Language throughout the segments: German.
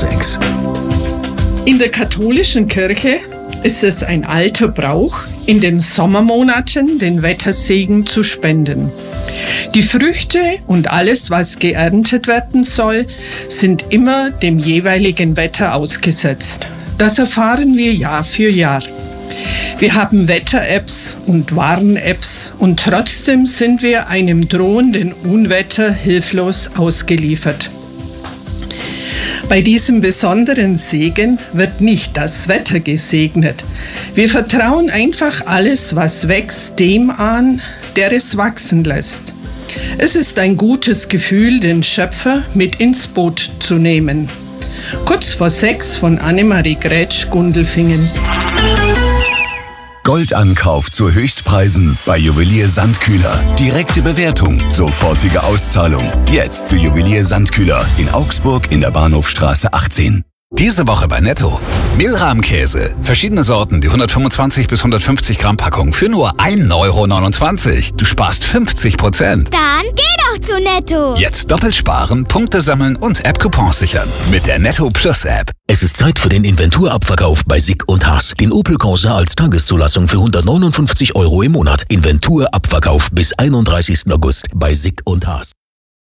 6. In der katholischen Kirche ist es ein alter Brauch, in den Sommermonaten den Wettersegen zu spenden. Die Früchte und alles, was geerntet werden soll, sind immer dem jeweiligen Wetter ausgesetzt. Das erfahren wir Jahr für Jahr. Wir haben Wetter-Apps und Warn-Apps und trotzdem sind wir einem drohenden Unwetter hilflos ausgeliefert. Bei diesem besonderen Segen wird nicht das Wetter gesegnet. Wir vertrauen einfach alles, was wächst, dem an, der es wachsen lässt. Es ist ein gutes Gefühl, den Schöpfer mit ins Boot zu nehmen. Kurz vor 6 von Annemarie Grätsch, Gundelfingen. Goldankauf zu Höchstpreisen bei Juwelier Sandkühler. Direkte Bewertung, sofortige Auszahlung. Jetzt zu Juwelier Sandkühler in Augsburg in der Bahnhofstraße 18. Diese Woche bei Netto. Mehlrahmkäse. Verschiedene Sorten, die 125 bis 150 Gramm Packung für nur 1,29 €. Du sparst 50%. Dann geh doch zu Netto. Jetzt doppelt sparen, Punkte sammeln und App-Coupons sichern. Mit der Netto Plus App. Es ist Zeit für den Inventurabverkauf bei Sick und Haas. Den Opel Corsa als Tageszulassung für 159 € im Monat. Inventurabverkauf bis 31. August bei Sick und Haas.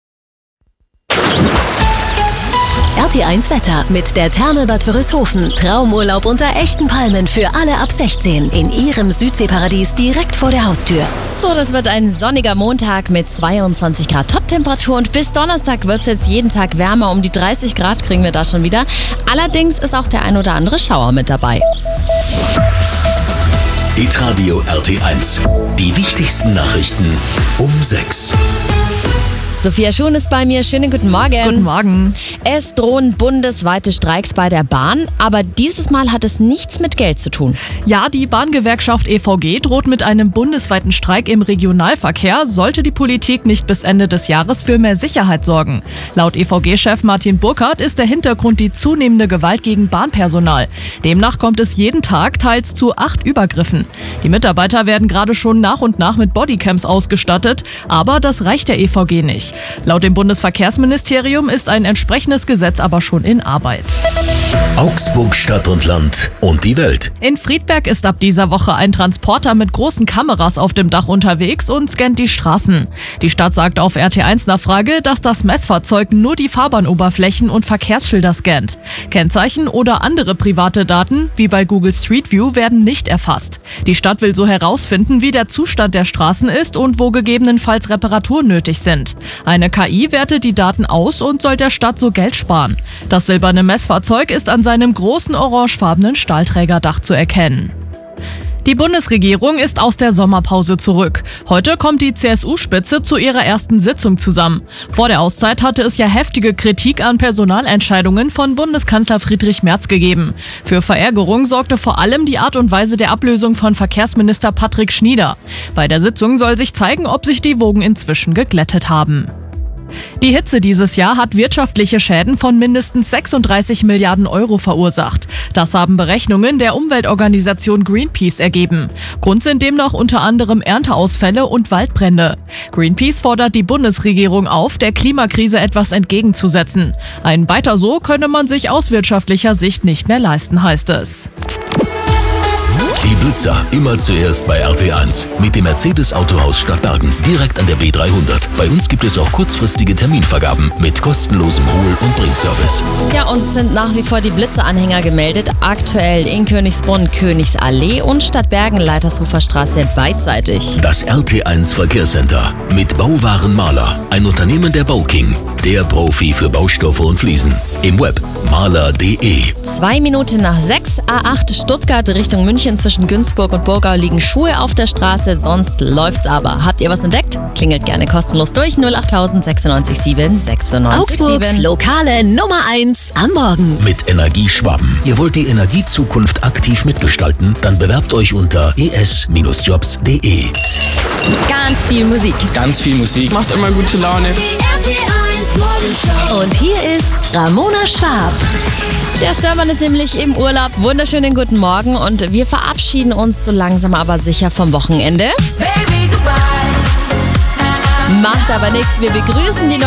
RT1 Wetter mit der Therme-Bad Wörishofen. Traumurlaub unter echten Palmen für alle ab 16 in ihrem Südseeparadies direkt vor der Haustür. So, das wird ein sonniger Montag mit 22 Grad Top-Temperatur und bis Donnerstag wird es jetzt jeden Tag wärmer. Um die 30 Grad kriegen wir da schon wieder. Allerdings ist auch der ein oder andere Schauer mit dabei. Hitradio RT1. Die wichtigsten Nachrichten um 6. Sophia Schuhn ist bei mir. Schönen guten Morgen. Guten Morgen. Es drohen bundesweite Streiks bei der Bahn, aber dieses Mal hat es nichts mit Geld zu tun. Ja, die Bahngewerkschaft EVG droht mit einem bundesweiten Streik im Regionalverkehr, sollte die Politik nicht bis Ende des Jahres für mehr Sicherheit sorgen. Laut EVG-Chef Martin Burkhardt ist der Hintergrund die zunehmende Gewalt gegen Bahnpersonal. Demnach kommt es jeden Tag teils zu 8 Übergriffen. Die Mitarbeiter werden gerade schon nach und nach mit Bodycams ausgestattet, aber das reicht der EVG nicht. Laut dem Bundesverkehrsministerium ist ein entsprechendes Gesetz aber schon in Arbeit. Augsburg Stadt und Land und die Welt. In Friedberg ist ab dieser Woche ein Transporter mit großen Kameras auf dem Dach unterwegs und scannt die Straßen. Die Stadt sagt auf RT1 Nachfrage, dass das Messfahrzeug nur die Fahrbahnoberflächen und Verkehrsschilder scannt. Kennzeichen oder andere private Daten, wie bei Google Street View, werden nicht erfasst. Die Stadt will so herausfinden, wie der Zustand der Straßen ist und wo gegebenenfalls Reparaturen nötig sind. Eine KI wertet die Daten aus und soll der Stadt so Geld sparen. Das silberne Messfahrzeug ist an seinem großen orangefarbenen Stahlträgerdach zu erkennen. Die Bundesregierung ist aus der Sommerpause zurück. Heute kommt die CSU-Spitze zu ihrer ersten Sitzung zusammen. Vor der Auszeit hatte es ja heftige Kritik an Personalentscheidungen von Bundeskanzler Friedrich Merz gegeben. Für Verärgerung sorgte vor allem die Art und Weise der Ablösung von Verkehrsminister Patrick Schnieder. Bei der Sitzung soll sich zeigen, ob sich die Wogen inzwischen geglättet haben. Die Hitze dieses Jahr hat wirtschaftliche Schäden von mindestens 36 Milliarden € verursacht. Das haben Berechnungen der Umweltorganisation Greenpeace ergeben. Grund sind demnach unter anderem Ernteausfälle und Waldbrände. Greenpeace fordert die Bundesregierung auf, der Klimakrise etwas entgegenzusetzen. Ein Weiter so könne man sich aus wirtschaftlicher Sicht nicht mehr leisten, heißt es. Die Blitzer, immer zuerst bei RT1. Mit dem Mercedes Autohaus Stadtbergen, direkt an der B300. Bei uns gibt es auch kurzfristige Terminvergaben mit kostenlosem Hol- und Bringservice. Ja, und es sind nach wie vor die Blitzeranhänger gemeldet. Aktuell in Königsbrunn, Königsallee und Stadtbergen, Leitershofer Straße beidseitig. Das RT1 Verkehrscenter mit Bauwaren Maler. Ein Unternehmen der Bauking. Der Profi für Baustoffe und Fliesen. Im Web maler.de. 2 Minuten nach 6, A8 Stuttgart Richtung München. Zwischen Günzburg und Burgau liegen Schuhe auf der Straße, sonst läuft's aber. Habt ihr was entdeckt? Klingelt gerne kostenlos durch 08000 96 7 96 Augsburgs 7. lokale Nummer 1 am Morgen. Mit Energieschwaben. Ihr wollt die Energiezukunft aktiv mitgestalten? Dann bewerbt euch unter es-jobs.de. Ganz viel Musik. Ganz viel Musik. Macht immer gute Laune. Und hier ist Ramona Schwab. Der Störmann ist nämlich im Urlaub. Wunderschönen guten Morgen und wir verabschieden uns so langsam aber sicher vom Wochenende. Macht aber nichts, wir begrüßen die